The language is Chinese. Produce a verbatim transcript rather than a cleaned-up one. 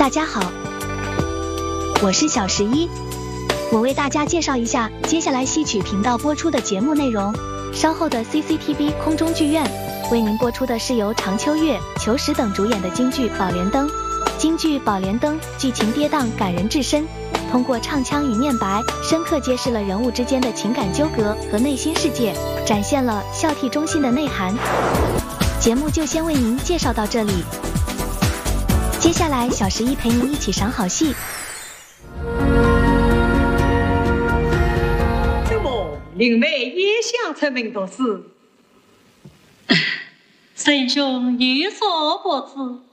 大家好，我是小十一，我为大家介绍一下接下来戏曲频道播出的节目内容。稍后的 C C T V 空中剧院为您播出的是由常秋月、裘实等主演的京剧《宝莲灯》。京剧《宝莲灯》剧情跌宕感人至深，通过唱腔与念白，深刻揭示了人物之间的情感纠葛和内心世界，展现了孝悌忠信的内涵。节目就先为您介绍到这里，接下来小十一陪您一起赏好戏。 怎么灵妹也想成名读书？ 神兄有所不知。